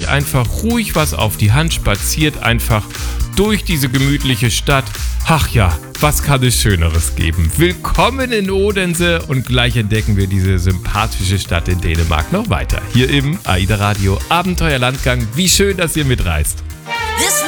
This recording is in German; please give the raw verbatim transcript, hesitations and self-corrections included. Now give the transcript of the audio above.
einfach ruhig was auf die Hand, spaziert einfach durch diese gemütliche Stadt. Ach ja, was kann es Schöneres geben? Willkommen in Odense und gleich entdecken wir diese sympathische Stadt in Dänemark noch weiter. Hier im AIDA Radio Abenteuerlandgang. Wie schön, dass ihr mitreist. This